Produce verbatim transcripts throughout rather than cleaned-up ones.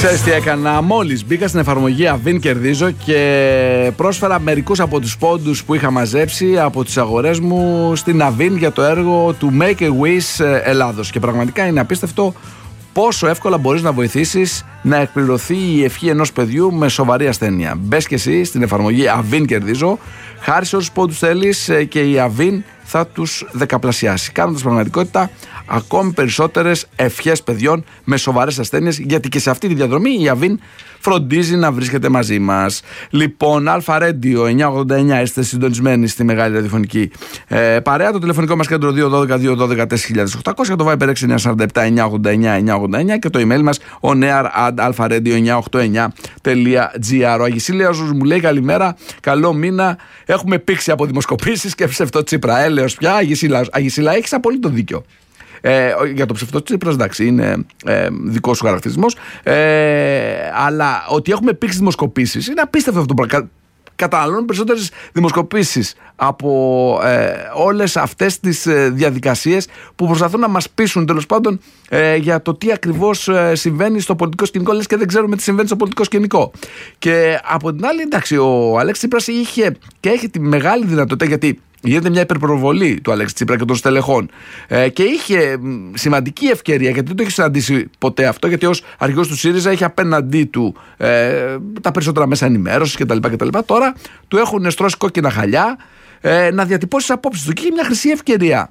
Ξέρεις τι έκανα? Μόλις μπήκα στην εφαρμογή Avin κερδίζω και πρόσφερα μερικούς από τους πόντους που είχα μαζέψει από τις αγορές μου στην Avin για το έργο του Make a Wish Ελλάδος. Και πραγματικά είναι απίστευτο πόσο εύκολα μπορείς να βοηθήσεις να εκπληρωθεί η ευχή ενός παιδιού με σοβαρή ασθένεια. Μπες και εσύ στην εφαρμογή Avin κερδίζω, χάρισε όσους πόντους θέλεις και η Avin θα τους δεκαπλασιάσει, κάνοντας πραγματικότητα ακόμη περισσότερες ευχές παιδιών με σοβαρές ασθένειες, γιατί και σε αυτή τη διαδρομή η Avin φροντίζει να βρίσκεται μαζί μας. Λοιπόν, Αλφα Radio εννιακόσια ογδόντα εννιά, είστε συντονισμένοι στη μεγάλη ραδιοφωνική ε, παρέα. Το τηλεφωνικό μας κέντρο δύο ένα δύο δύο ένα δύο τέσσερα χιλιάδες οκτακόσια, το Viber έξι εννιά τέσσερα επτά εννιακόσια ογδόντα εννιά εννιακόσια ογδόντα εννιά και το email μας oneair at alfaradio εννιακόσια ογδόντα εννιά τελεία gr. Ο Αγισίλεος μου λέει καλημέρα, καλό μήνα. Έχουμε πήξει από δημοσκοπήσεις και ψευτό Τσίπρα. Έλεος πια, Αγισίλα, Αγισίλα, έχεις απολύτω δίκιο. Ε, για το ψευτό Τσίπρας, εντάξει, είναι ε, δικός σου χαρακτηρισμός. Ε, αλλά ότι έχουμε πήξει δημοσκοπήσεις είναι απίστευτο αυτό το πράγμα. Καταναλώνουν περισσότερες δημοσκοπήσεις από ε, όλες αυτές τις ε, διαδικασίες που προσπαθούν να μας πείσουν τέλος πάντων ε, για το τι ακριβώς ε, συμβαίνει στο πολιτικό σκηνικό, λες και δεν ξέρουμε τι συμβαίνει στο πολιτικό σκηνικό. Και από την άλλη, εντάξει, ο Αλέξης Τσίπρας είχε και έχει τη μεγάλη δυνατότητα, γιατί γίνεται μια υπερπροβολή του Αλέξη Τσίπρα και των στελεχών. Ε, και είχε σημαντική ευκαιρία, γιατί δεν το έχει συναντήσει ποτέ αυτό, γιατί ως αρχηγός του ΣΥΡΙΖΑ έχει απέναντί του ε, τα περισσότερα μέσα ενημέρωσης κτλ. κτλ. Τώρα του έχουν στρώσει κόκκινα χαλιά ε, να διατυπώσει τις απόψεις του. Και είχε μια χρυσή ευκαιρία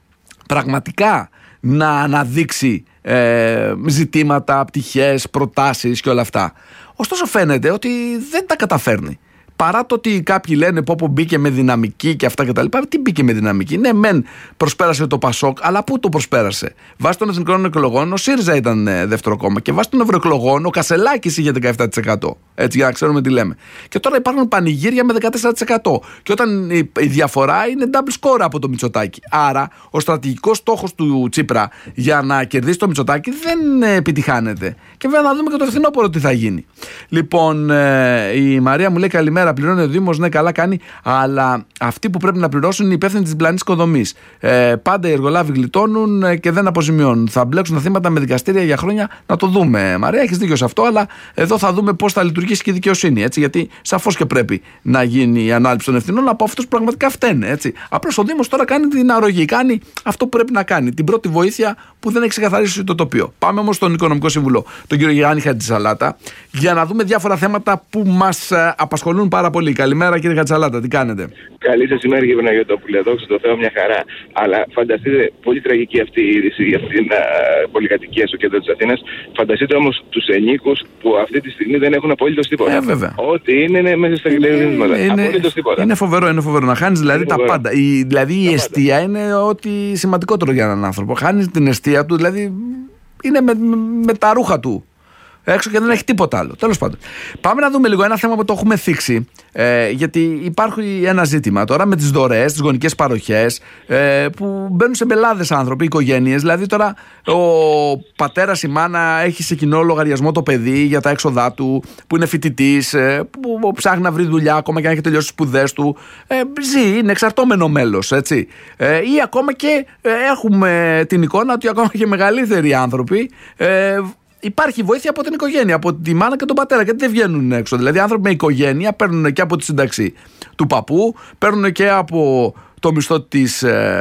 πραγματικά να αναδείξει ε, ζητήματα, πτυχές, προτάσεις και όλα αυτά. Ωστόσο φαίνεται ότι δεν τα καταφέρνει. Παρά το ότι κάποιοι λένε πω πω μπήκε με δυναμική και αυτά κτλ. Τι μπήκε με δυναμική? Ναι, μεν προσπέρασε το Πασόκ, αλλά πού το προσπέρασε? Βάσει των εθνικών εκλογών ο ΣΥΡΙΖΑ ήταν ε, δεύτερο κόμμα και βάσει των ευρωεκλογών ο Κασελάκης είχε δεκαεπτά τοις εκατό. Έτσι, για να ξέρουμε τι λέμε. Και τώρα υπάρχουν πανηγύρια με δεκατέσσερα τοις εκατό. Και όταν η, η διαφορά είναι double score από το Μητσοτάκη. Άρα ο στρατηγικός στόχος του Τσίπρα για να κερδίσει το Μητσοτάκη δεν ε, επιτυχάνεται. Και βέβαια να δούμε και το φθινόπωρο τι θα γίνει. Λοιπόν, ε, η Μαρία μου λέει καλημέρα. Πληρώνει ο Δήμος, ναι, καλά κάνει, αλλά αυτοί που πρέπει να πληρώσουν είναι οι υπεύθυνοι της διπλανής οικοδομής. Ε, πάντα οι εργολάβοι γλιτώνουν και δεν αποζημιώνουν. Θα μπλέξουν τα θύματα με δικαστήρια για χρόνια. Να το δούμε, Μαρία, έχεις δίκιο σε αυτό, αλλά εδώ θα δούμε πώς θα λειτουργήσει και η δικαιοσύνη. Έτσι, γιατί σαφώς και πρέπει να γίνει η ανάληψη των ευθυνών από αυτούς που πραγματικά φταίνε. Έτσι. Απλώς ο Δήμος τώρα κάνει την αρρωγή, κάνει αυτό που πρέπει να κάνει. Την πρώτη βοήθεια που δεν έχει ξεκαθαρίσει το τοπίο. Πάμε όμως στον Οικονομικό Σύμβουλο, τον κύριο Γιάννη Χατζησαλάτα, για να δούμε διάφορα θέματα που μας απασχολούν πάρα πολύ. Καλημέρα κύριε Χατζησαλάτα, τι κάνετε? Καλή σας ημέρα κύριε Παναγιώτοπουλε, δόξα τω Θεώ, μια χαρά. Αλλά φανταστείτε, πολύ τραγική αυτή η είδηση για αυτήν την πολυκατοικία στο κέντρο της Αθήνας. Φανταστείτε όμως τους ενίκους που αυτή τη στιγμή δεν έχουν απολύτως τίποτα. Ε, βέβαια. Ό,τι είναι, είναι μέσα στα γυλαίδια. Είναι, απολύτως τίποτα. Είναι φοβερό, είναι φοβερό. Να χάνεις δηλαδή τα πάντα. Η, δηλαδή η εστία είναι ό,τι σημαντικότερο για έναν άνθρωπο. Χάνεις την εστία του, δηλαδή είναι με, με τα ρούχα του έξω και δεν έχει τίποτα άλλο. Τέλος πάντων. Πάμε να δούμε λίγο ένα θέμα που το έχουμε θίξει. Ε, γιατί υπάρχει ένα ζήτημα τώρα με τις δωρεές, τις γονικές παροχές, ε, που μπαίνουν σε μπελάδες άνθρωποι, οικογένειες. Δηλαδή τώρα ο πατέρας, η μάνα έχει σε κοινό λογαριασμό το παιδί για τα έξοδά του, που είναι φοιτητής, ε, που ψάχνει να βρει δουλειά ακόμα και αν έχει τελειώσει τις σπουδές του. Ε, ζει, είναι εξαρτώμενο μέλος, έτσι. Ε, ή ακόμα και ε, έχουμε την εικόνα ότι ακόμα και μεγαλύτεροι άνθρωποι. Ε, Υπάρχει βοήθεια από την οικογένεια, από τη μάνα και τον πατέρα, γιατί δεν βγαίνουν έξω. Δηλαδή, άνθρωποι με οικογένεια παίρνουν και από τη σύνταξη του παππού, παίρνουν και από το μισθό της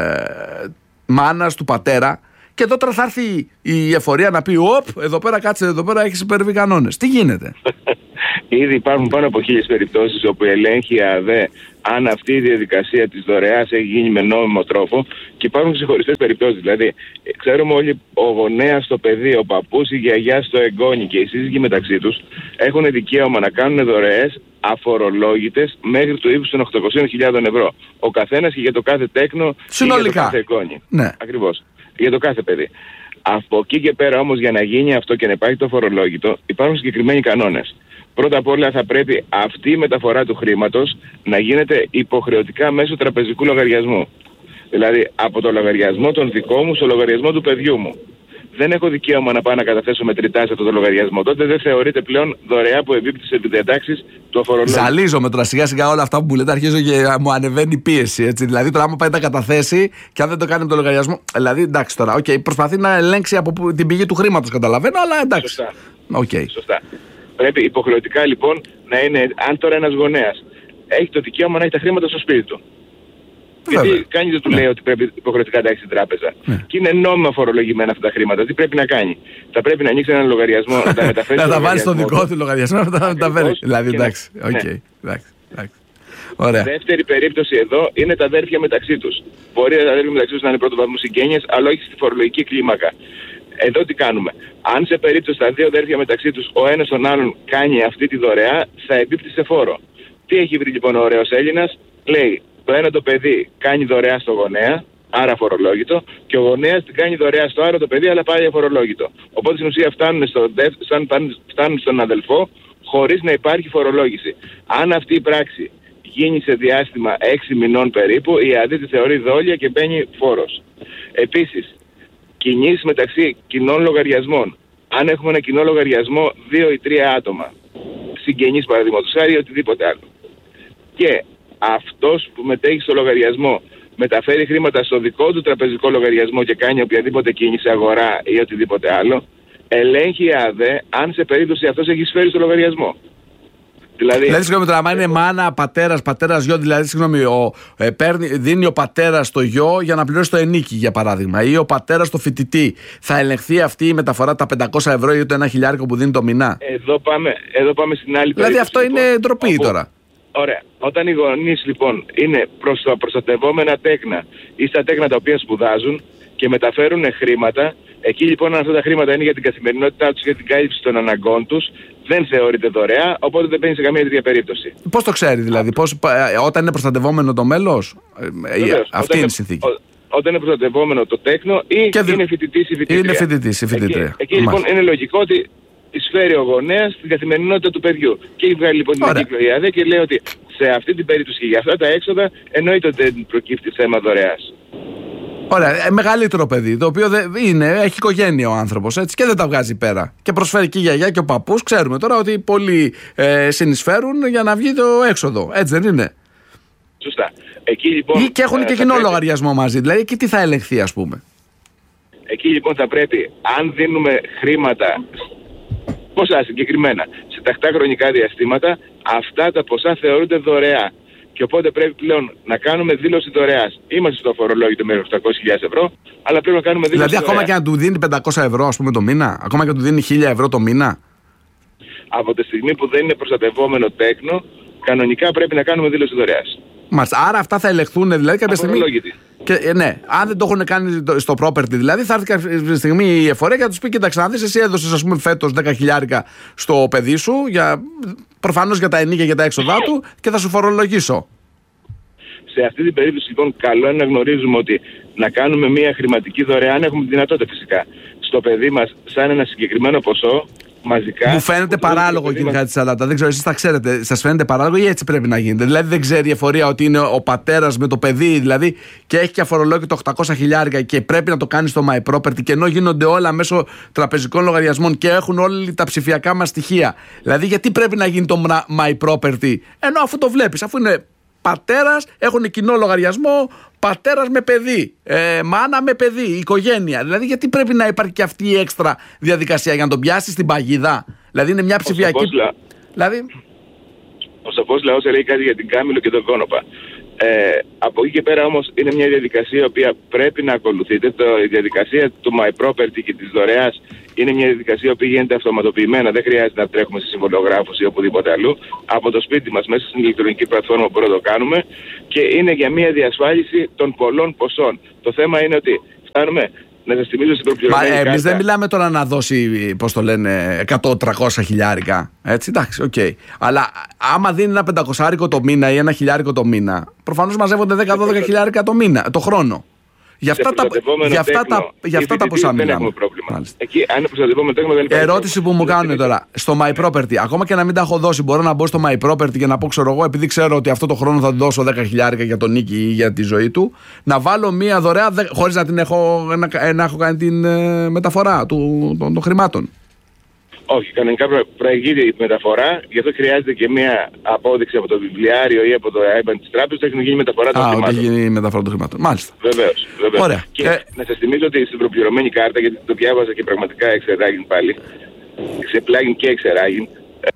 ε, μάνας, του πατέρα. Και εδώ τώρα θα έρθει η εφορία να πει: Οπ, εδώ πέρα κάτσε, εδώ πέρα έχεις υπερβεί κανόνες. Τι γίνεται? Ήδη υπάρχουν πάνω από χίλιες περιπτώσεις όπου ελέγχει η ΑΔΕ αν αυτή η διαδικασία της δωρεάς έχει γίνει με νόμιμο τρόπο, και υπάρχουν ξεχωριστές περιπτώσεις. Δηλαδή, ξέρουμε όλοι, ο γονέας στο παιδί, ο παππούς, η γιαγιά στο εγγόνι και οι σύζυγοι μεταξύ τους έχουν δικαίωμα να κάνουν δωρεές αφορολόγητες μέχρι το ύψος των οκτακόσιες χιλιάδες ευρώ. Ο καθένας και για το κάθε τέκνο, συνολικά, και για το κάθε εγγόνι. Ναι. Ακριβώς. Για το κάθε παιδί. Από εκεί και πέρα όμως, για να γίνει αυτό και να υπάρχει το φορολόγητο, υπάρχουν συγκεκριμένοι κανόνες. Πρώτα απ' όλα θα πρέπει αυτή η μεταφορά του χρήματος να γίνεται υποχρεωτικά μέσω τραπεζικού λογαριασμού. Δηλαδή από το λογαριασμό τον δικό μου στο λογαριασμό του παιδιού μου. Δεν έχω δικαίωμα να πάω να καταθέσω μετρητά σε αυτό το λογαριασμό. Τότε δεν θεωρείται πλέον δωρεά που εμπίπτει σε διατάξεις του αφορολόγου. Ζαλίζομαι τώρα σιγά σιγά όλα αυτά που μου λέτε, αρχίζω και μου ανεβαίνει η πίεση. Έτσι. Δηλαδή τώρα, άμα πάει να τα καταθέσει και αν δεν το κάνει με το λογαριασμό. Δηλαδή εντάξει τώρα, okay, προσπαθεί να ελέγξει από την πηγή του χρήματος, καταλαβαίνω, αλλά εντάξει. Σωστά. Okay. Σωστά. Πρέπει υποχρεωτικά λοιπόν να είναι, αν τώρα ένας γονέας έχει το δικαίωμα να έχει τα χρήματα στο σπίτι του. Βέβαια. Γιατί κάνει δεν του ναι. λέει ότι πρέπει υποχρεωτικά να τα έχει στην τράπεζα. Ναι. Και είναι νόμιμα φορολογημένα αυτά τα χρήματα. Τι πρέπει να κάνει? Θα πρέπει να ανοίξει έναν λογαριασμό, να τα μεταφέρει. Να τα βάλει στο δικό του λογαριασμό, να τα μεταφέρει. Δηλαδή, εντάξει. Ναι. Okay. εντάξει, εντάξει. Ωραία. Δεύτερη περίπτωση εδώ είναι τα αδέρφια μεταξύ τους. Μπορεί τα αδέρφια μεταξύ τους να είναι πρώτο βαθμού συγγένειες, αλλά όχι στη φορολογική κλίμακα. Εδώ τι κάνουμε? Αν σε περίπτωση τα δύο αδέρφια μεταξύ τους ο ένας τον άλλον κάνει αυτή τη δωρεά, θα εμπίπτει σε φόρο. Τι έχει βρει λοιπόν ο ωραίος Έλληνας? Λέει, το ένα το παιδί κάνει δωρεά στο γονέα, άρα φορολόγητο, και ο γονέας την κάνει δωρεά στο άλλο το παιδί, αλλά πάλι αφορολόγητο. Οπότε στην ουσία φτάνουν, στο, φτάνουν στον αδελφό χωρίς να υπάρχει φορολόγηση. Αν αυτή η πράξη γίνει σε διάστημα έξι μηνών περίπου, η ΑΔΗ τη θεωρεί δόλια και μπαίνει φόρος. Επίσης, κινήσεις μεταξύ κοινών λογαριασμών. Αν έχουμε ένα κοινό λογαριασμό δύο ή τρία άτομα, συγγενείς παραδείγματος χάρη ή οτιδήποτε άλλο, και αυτός που μετέχει στο λογαριασμό μεταφέρει χρήματα στο δικό του τραπεζικό λογαριασμό και κάνει οποιαδήποτε κίνηση, αγορά ή οτιδήποτε άλλο, ελέγχει η ΑΔΕ αν σε περίπτωση αυτός έχει σφέρει στο λογαριασμό. Δηλαδή, δηλαδή συγγνώμη τώρα, άμα είναι μάνα, πατέρας, πατέρας, γιο, δηλαδή συγγνώμη, ο, ε, παίρνει, δίνει ο πατέρας στο γιο για να πληρώσει το ενίκη, για παράδειγμα, ή ο πατέρας στο φοιτητή, θα ελεγχθεί αυτή η μεταφορά τα πεντακόσια ευρώ ή το ένα χιλιάρικο που δίνει το μηνά? Εδώ πάμε, εδώ πάμε στην άλλη δηλαδή περίπτωση. Αυτό είναι λοιπόν, ντροπή όπου, τώρα. Ωραία. Όταν οι γονείς λοιπόν είναι προς τα προστατευόμενα τέκνα ή στα τέκνα τα οποία σπουδάζουν και μεταφέρουν χρήματα, εκεί λοιπόν αν αυτά τα χρήματα είναι για την καθημερινότητά τους, για την κάλυψη των αναγκών τους, δεν θεωρείται δωρεά, οπότε δεν μπαίνει σε καμία τέτοια περίπτωση. Πώς το ξέρει δηλαδή? Πώς, όταν είναι προστατευόμενο το μέλος? Βεβαίως, αυτή είναι η συνθήκη. Ό, όταν είναι προστατευόμενο το τέκνο ή και είναι φοιτητής ή φοιτήτρια. Είναι φοιτητής ή φοιτήτρια. Εκεί, εκεί λοιπόν είναι λογικό ότι εισφέρει ο γονέας στην καθημερινότητα του παιδιού. Και έχει βγάλει λοιπόν την ανακύκλω η ΑΔΕ και λέει ότι σε αυτή την περίπτωση και για αυτά τα έξοδα εννοείται ότι δεν προκύπτει θέμα δωρεάς. Ωραία, ε, μεγαλύτερο παιδί, το οποίο δεν είναι, έχει οικογένεια ο άνθρωπος, έτσι, και δεν τα βγάζει πέρα. Και προσφέρει και η γιαγιά και ο παππούς. Ξέρουμε τώρα ότι πολλοί ε, συνεισφέρουν για να βγει το έξοδο. Έτσι δεν είναι? Σωστά. Εκεί, λοιπόν, ή και έχουν ε, και κοινό πρέπει... λογαριασμό μαζί. Δηλαδή εκεί τι θα ελεγχθεί, ας πούμε? Εκεί λοιπόν θα πρέπει, αν δίνουμε χρήματα, ποσά συγκεκριμένα, σε τακτά χρονικά διαστήματα, αυτά τα ποσά θεωρούνται δωρεά. Και οπότε πρέπει πλέον να κάνουμε δήλωση δωρεάς. Είμαστε στο φορολόγητο με οκτακόσιες χιλιάδες ευρώ, αλλά πρέπει να κάνουμε δήλωση δηλαδή, δωρεάς. ακόμα και να του δίνει πεντακόσια ευρώ, ας πούμε, το μήνα, ακόμα και να του δίνει χίλια ευρώ το μήνα. Από τη στιγμή που δεν είναι προστατευόμενο τέκνο, κανονικά πρέπει να κάνουμε δήλωση δωρεάς. Μάλιστα. Άρα αυτά θα ελεγχθούν δηλαδή κάποια στιγμή. Και, ε, ναι, αν δεν το έχουν κάνει στο property, δηλαδή θα έρθει κάποια στιγμή η εφορία και θα του πει: κοίταξε να δεις, εσύ έδωσες ας πούμε φέτος δέκα χιλιάρικα στο παιδί σου, για, προφανώς για τα ενίκια και τα έξοδά του, και θα σου φορολογήσω. Σε αυτή την περίπτωση λοιπόν καλό είναι να γνωρίζουμε ότι να κάνουμε μια χρηματική δωρεά, αν έχουμε τη δυνατότητα φυσικά, στο παιδί μας σαν ένα συγκεκριμένο ποσό μαζικά. Μου φαίνεται παράλογο, κύριε Χατζησαλάτα. Δεν ξέρω, εσείς τα ξέρετε. Σας φαίνεται παράλογο ή έτσι πρέπει να γίνεται? Δηλαδή δεν ξέρει η εφορία ότι είναι ο πατέρας με το παιδί, δηλαδή, και έχει και αφορολόγητο οκτακόσια χιλιάρικα και πρέπει να το κάνει στο My Property, και ενώ γίνονται όλα μέσω τραπεζικών λογαριασμών και έχουν όλοι τα ψηφιακά μας στοιχεία. Δηλαδή γιατί πρέπει να γίνει το My Property, ενώ αφού το βλέπεις, αφού είναι πατέρας, έχουν κοινό λογαριασμό, πατέρας με παιδί, ε, μάνα με παιδί, οικογένεια. Δηλαδή, γιατί πρέπει να υπάρχει και αυτή η έξτρα διαδικασία για να τον πιάσει στην παγίδα? Δηλαδή, είναι μια ψηφιακή. Δηλαδή... Ο σοφός λαός λέει κάτι για την Κάμιλο και τον Κόνοπα. Ε, από εκεί και πέρα όμως είναι μια διαδικασία η οποία πρέπει να ακολουθείτε. Το, η διαδικασία του My Property και της δωρεάς είναι μια διαδικασία που γίνεται αυτοματοποιημένα. Δεν χρειάζεται να τρέχουμε σε συμβολογράφους ή οπουδήποτε αλλού. Από το σπίτι μας, μέσα στην ηλεκτρονική πλατφόρμα που να το κάνουμε, και είναι για μια διασφάλιση των πολλών ποσών. Το θέμα είναι ότι φτάνουμε. Να σας θυμίζω στην προπληρωμένη κάρτα. Εμείς δεν μιλάμε τώρα να δώσει, πώς το λένε, εκατό με τριακόσια χιλιάρικα. Έτσι, εντάξει, οκ. Okay. Αλλά άμα δίνει ένα πεντακόσάρικο το μήνα ή ένα χιλιάρικο το μήνα, προφανώς μαζεύονται δέκα με δώδεκα χιλιάρικα το μήνα, το χρόνο. Για αυτά τα, για αυτά τα, για αυτά τα ποσά μιλάμε. Εκεί, αν είναι προστατευόμενο τέκνο, δεν υπάρχει. Ερώτηση που μου κάνουν τώρα. Στο My Property, ακόμα και να μην τα έχω δώσει, μπορώ να μπω στο My Property και να πω, ξέρω εγώ, επειδή ξέρω ότι αυτό το χρόνο θα του δώσω δέκα χιλιάρικα για τον νίκη ή για τη ζωή του, να βάλω μία δωρεά χωρίς να, την έχω, να, να έχω κάνει την ε, μεταφορά του, των, των χρημάτων? Όχι, κανονικά προηγείται η μεταφορά, γι' αυτό χρειάζεται και μια απόδειξη από το βιβλιάριο ή από το άιμπαν της τράπεζας ότι έχει γίνει μεταφορά των Α, χρημάτων. Α, ότι έχει γίνει μεταφορά των χρημάτων. Μάλιστα. Βεβαίως. Βεβαίως. Ωραία. Και ε... να σας θυμίζω ότι στην προπληρωμένη κάρτα, γιατί το διάβαζα και πραγματικά εξεράγει πάλι, εξεπλάγιν και εξεράγιν,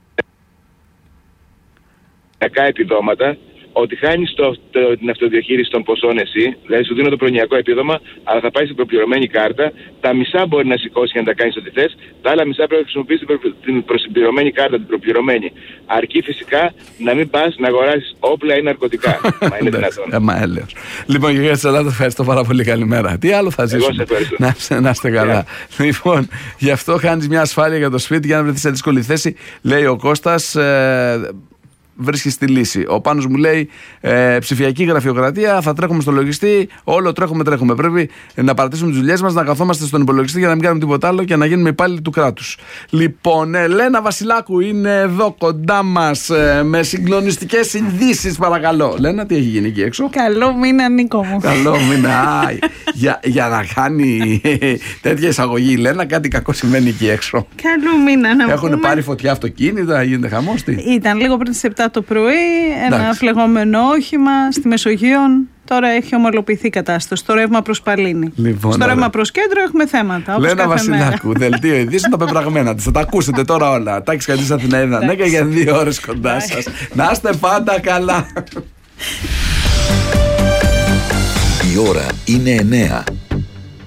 κακά επιδόματα, ότι χάνεις το, το, την αυτοδιαχείριση των ποσών εσύ, δηλαδή σου δίνω το προνοιακό επίδομα, αλλά θα πάει στην προπληρωμένη κάρτα, τα μισά μπορεί να σηκώσει για να τα κάνεις ό,τι θες, τα άλλα μισά πρέπει να χρησιμοποιήσεις την προσυμπληρωμένη κάρτα, την προπληρωμένη. Αρκεί φυσικά να μην πας να αγοράσεις όπλα ή ναρκωτικά, μα είναι δυνατόν. Ε, μα έλεος. Λοιπόν, κύριε Τσαλάτο, ευχαριστώ πάρα πολύ, καλημέρα. Τι άλλο θα ζήσουμε? Να, να είστε καλά. Yeah. Λοιπόν, γι' αυτό χάνεις μια ασφάλεια για το σπίτι, για να βρεθεί σε δύσκολη θέση, λέει ο Κώστας. Ε, βρίσκει τη λύση. Ο Πάνος μου λέει ε, ψηφιακή γραφειοκρατία, θα τρέχουμε στο λογιστή, όλο τρέχουμε, τρέχουμε. Πρέπει να παρατήσουμε τις δουλειές μας, να καθόμαστε στον υπολογιστή για να μην κάνουμε τίποτα άλλο και να γίνουμε υπάλληλοι του κράτους. Λοιπόν, Ελένα Βασιλάκου είναι εδώ κοντά μας ε, με συγκλονιστικές ειδήσεις, παρακαλώ. Λένα, τι έχει γίνει εκεί έξω? Καλό μήνα, Νίκο μου. Καλό μήνα. για, για να κάνει τέτοια εισαγωγή η Λένα, κάτι κακό σημαίνει εκεί έξω. Καλό μήνα, να Έχουν πούμε. πάρει φωτιά αυτοκίνητα, γίνεται χαμός? Ήταν λίγο πριν τις επτά το πρωί, ένα Εντάξει. φλεγόμενο όχημα στη Μεσογείον. Τώρα έχει ομαλοποιηθεί η κατάσταση. Στο ρεύμα προς Παλίνη. Λοιπόν, στο ωραία. ρεύμα προς κέντρο έχουμε θέματα. Όπως Λένα κάθε Βασιλάκου, μέρα. δελτίο ειδήσεων, τα πεπραγμένα της. Θα τα ακούσετε τώρα όλα. Τάκης Καντής Αθηναίδα. Ναι, και για δύο ώρες κοντά σας. Να είστε πάντα καλά. Η ώρα είναι εννέα.